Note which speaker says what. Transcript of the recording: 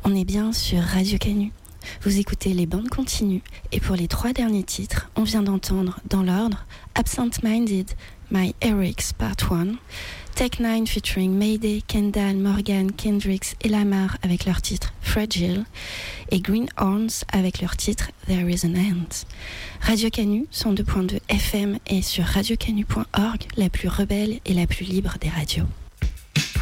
Speaker 1: On est bien sur Radio Canu. Vous écoutez les bandes continues et pour les 3 derniers titres, on vient d'entendre dans l'ordre Absent Minded, My Heroics Part 1, Tech 9 featuring Mayday, Kendall, Morgan, Kendricks et Lamar avec leur titre Fragile et Green Horns avec leur titre There Is an End. Radio Canu, 102.2 FM et sur radiocanu.org, la plus rebelle et la plus libre des radios.